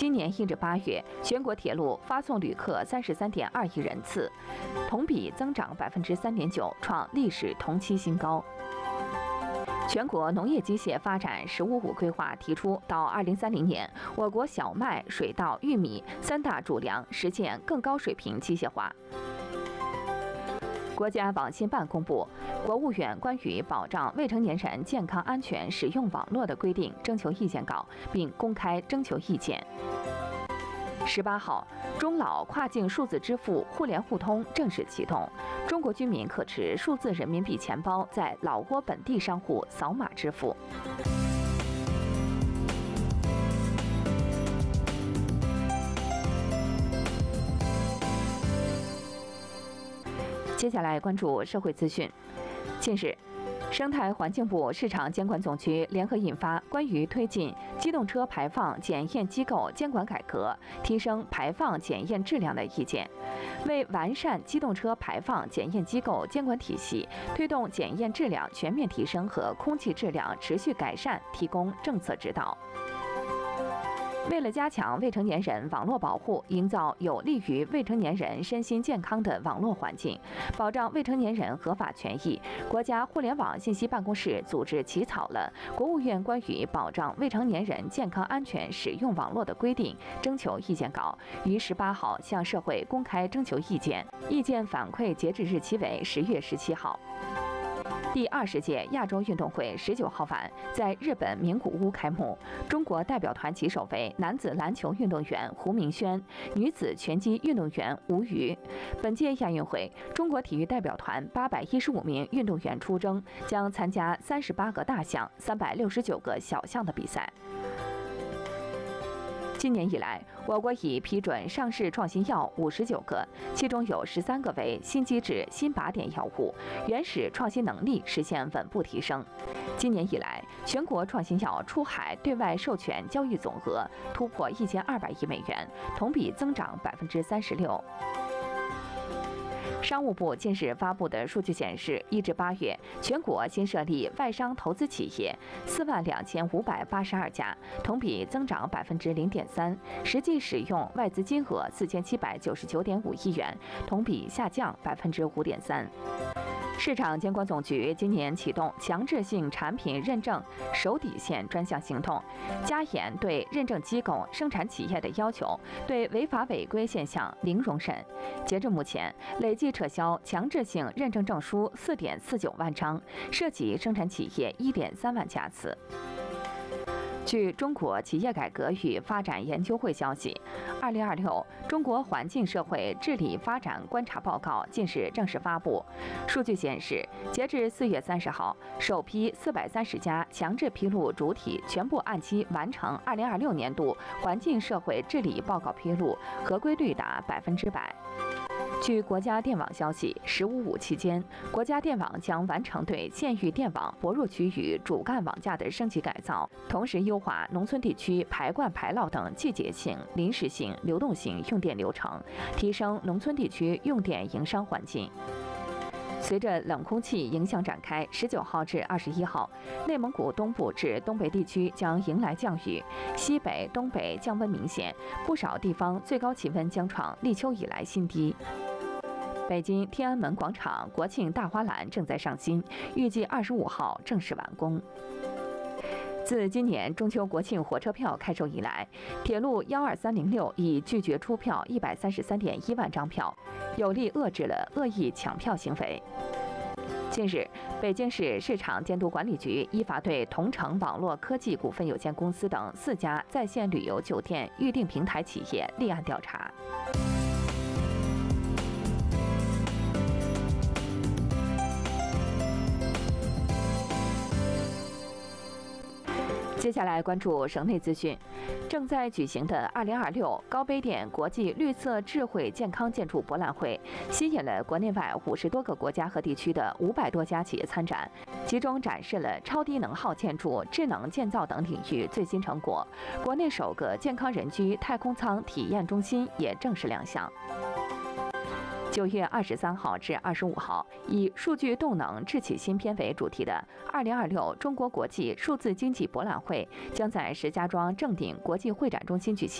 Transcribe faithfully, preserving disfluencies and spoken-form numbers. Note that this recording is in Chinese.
今年一至八月，全国铁路发送旅客三十三点二亿人次，同比增长百分之三点九，创历史同期新高。全国农业机械发展“十五五”规划提出，到二零三零年，我国小麦、水稻、玉米三大主粮实现更高水平机械化。国家网信办公布国务院关于保障未成年人健康安全使用网络的规定征求意见稿，并公开征求意见。十八号，中老跨境数字支付互联互通正式启动，中国居民可持数字人民币钱包在老挝本地商户扫码支付。接下来关注社会资讯。近日，生态环境部市场监管总局联合印发《关于推进机动车排放检验机构监管改革，提升排放检验质量的意见》，为完善机动车排放检验机构监管体系，推动检验质量全面提升和空气质量持续改善提供政策指导。为了加强未成年人网络保护，营造有利于未成年人身心健康的网络环境，保障未成年人合法权益，国家互联网信息办公室组织起草了国务院关于保障未成年人健康安全使用网络的规定征求意见稿，于十八号向社会公开征求意见，意见反馈截止日期为十月十七号。第二十届亚洲运动会十九号晚在日本名古屋开幕，中国代表团旗手为男子篮球运动员胡明轩，女子拳击运动员吴瑜。本届亚运会，中国体育代表团八百一十五名运动员出征，将参加三十八个大项、三百六十九个小项的比赛。今年以来，我国已批准上市创新药五十九个，其中有十三个为新机制新靶点药物，原始创新能力实现稳步提升。今年以来，全国创新药出海对外授权交易总额突破一千二百亿美元，同比增长百分之三十六。商务部近日发布的数据显示，一至八月，全国新设立外商投资企业四万两千五百八十二家，同比增长百分之零点三，实际使用外资金额四千七百九十九点五亿元，同比下降百分之五点三。市场监管总局今年启动强制性产品认证守底线专项行动，加严对认证机构、生产企业的要求，对违法违规现象零容忍。截至目前，累计撤销强制性认证证书四点四九万张，涉及生产企业一点三万家次。据中国企业改革与发展研究会消息，二零二六中国环境社会治理发展观察报告近日正式发布。数据显示，截至四月三十号，首批四百三十家强制披露主体全部按期完成二零二六年度环境社会治理报告披露，合规率达百分之百。据国家电网消息，“十五五”期间，国家电网将完成对县域电网薄弱区域主干网架的升级改造，同时优化农村地区排灌排涝等季节性、临时性、流动性用电流程，提升农村地区用电营商环境。随着冷空气影响展开，十九号至二十一号，内蒙古东部至东北地区将迎来降雨，西北、东北降温明显，不少地方最高气温将创立秋以来新低。北京天安门广场国庆大花篮正在上新，预计二十五号正式完工。自今年中秋国庆火车票开售以来，铁路幺二三零六已拒绝出票一百三十三点一万张票，有力遏制了恶意抢票行为。近日，北京市市场监督管理局依法对同城网络科技股份有限公司等四家在线旅游酒店预订平台企业立案调查。接下来关注省内资讯。正在举行的二零二六高碑店国际绿色智慧健康建筑博览会，吸引了国内外五十多个国家和地区的五百多家企业参展，集中展示了超低能耗建筑、智能建造等领域最新成果。国内首个健康人居太空舱体验中心也正式亮相。九月二十三号至二十五号，以“数据动能智启新篇”为主题的二零二六中国国际数字经济博览会将在石家庄正鼎国际会展中心举行。